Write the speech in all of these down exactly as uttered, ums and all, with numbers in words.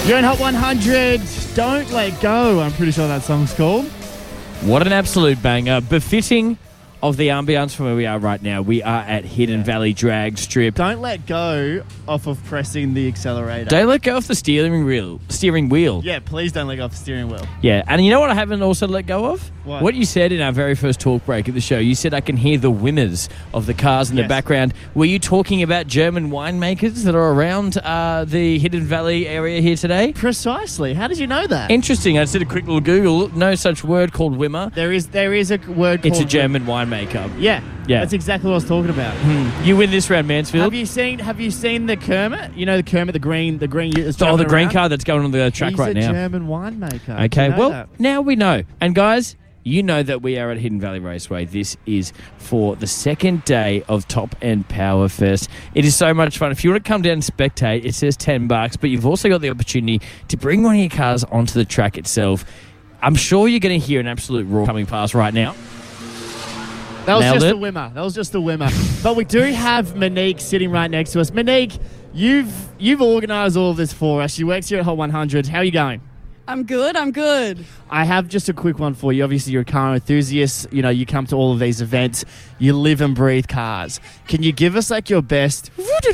You're in Hot one hundred. Don't Let Go. I'm pretty sure that song's called. What an absolute banger. Befitting of the ambience from where we are right now. We are at Hidden yeah. Valley Drag Strip. Don't let go off of pressing the accelerator. Don't let go off the steering wheel. Steering wheel. Yeah, please don't let go off the steering wheel. Yeah, and you know what I haven't also let go of? What? What you said in our very first talk break at the show. You said I can hear the whimmers of the cars in yes. the background. Were you talking about German winemakers that are around uh, the Hidden Valley area here today? Precisely. How did you know that? Interesting. I just did a quick little Google. No such word called whimmer. There is there is a word called... It's a German winemaker. Yeah. Yeah. That's exactly what I was talking about. Hmm. You win this round, Mansfield. Have you seen Have you seen the Kermit? You know the Kermit, the green, the green. Oh, the green car that's going on the track He's right now. He's a German winemaker. Okay, you know well, that? now we know. And guys, you know that we are at Hidden Valley Raceway. This is for the second day of Top End Power Fest. It is so much fun. If you want to come down and spectate, it says ten bucks, but you've also got the opportunity to bring one of your cars onto the track itself. I'm sure you're going to hear an absolute roar coming past right now. That was Nailed just it. a whimmer. That was just a whimmer. But we do have Monique sitting right next to us. Monique, you've you've organised all of this for us. She works here at Hot one hundred. How are you going? I'm good, I'm good. I have just a quick one for you. Obviously, you're a car enthusiast. You know, you come to all of these events. You live and breathe cars. Can you give us, like, your best...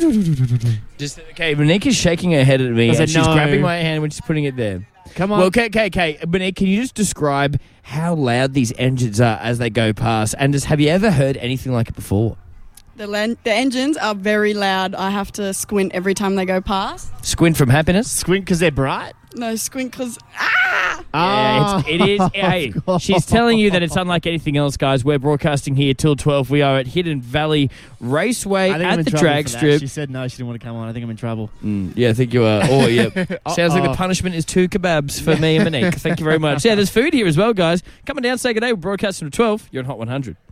Just, okay, Monique is shaking her head at me, I said and she's no. grabbing my hand when she's putting it there. Come on. Well, okay, okay, okay. Monique, can you just describe how loud these engines are as they go past? And just have you ever heard anything like it before? The, len- the engines are very loud. I have to squint every time they go past. Squint from happiness? Squint because they're bright? No, squint because... Ah! Yeah, it's, it is. Hey, she's telling you that it's unlike anything else, guys. We're broadcasting here till twelve. We are at Hidden Valley Raceway I think I'm at in the trouble drag for that. strip. She said no, she didn't want to come on. I think I'm in trouble. Mm, yeah, I think you are. Oh, yeah. Sounds like the Uh-oh. punishment is two kebabs for me and Monique. Thank you very much. Yeah, there's food here as well, guys. Come on down, say good day. We're broadcasting to twelve. You're on Hot one hundred.